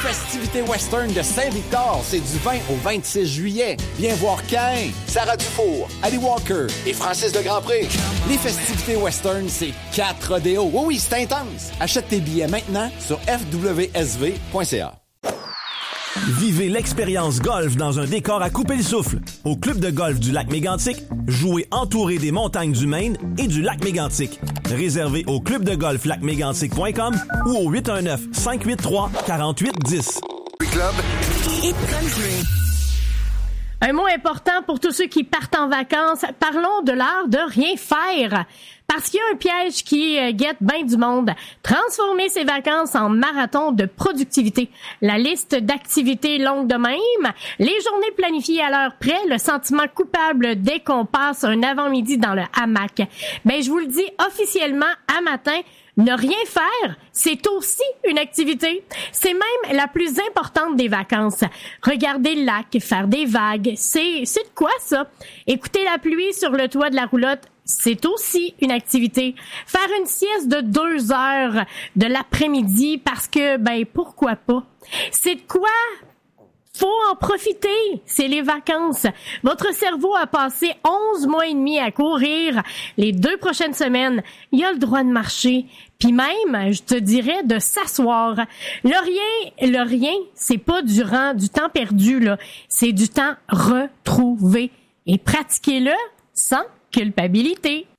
festivités western de Saint-Victor, c'est du 20 au 26 juillet. Viens voir Caïn, Sarah Dufour, Ali Walker et Francis de Grandpré. Les festivités western, c'est 4 rodéos. Oui, c'est intense. Achète tes billets maintenant sur fwsv.ca. Vivez l'expérience golf dans un décor à couper le souffle. Au club de golf du lac Mégantic, jouez entouré des montagnes du Maine et du lac Mégantic. Réservé au clubdegolflacmégantic.com ou au 819-583-4810. Club. Un mot important pour tous ceux qui partent en vacances. Parlons de l'art de rien faire. Parce qu'il y a un piège qui guette bien du monde. Transformer ses vacances en marathon de productivité. La liste d'activités longue de même. Les journées planifiées à l'heure près. Le sentiment coupable dès qu'on passe un avant-midi dans le hamac. Ben, je vous le dis officiellement à matin. Ne rien faire, c'est aussi une activité. C'est même la plus importante des vacances. Regarder le lac, faire des vagues, c'est de quoi ça? Écouter la pluie sur le toit de la roulotte, c'est aussi une activité. Faire une sieste de 2 heures de l'après-midi parce que, ben, pourquoi pas? C'est de quoi? Faut en profiter, c'est les vacances. Votre cerveau a passé 11 mois et demi à courir. Les 2 prochaines semaines, il a le droit de marcher. Puis même, je te dirais, de s'asseoir. Le rien, c'est pas du temps perdu, là. C'est du temps retrouvé. Et pratiquez-le sans culpabilité.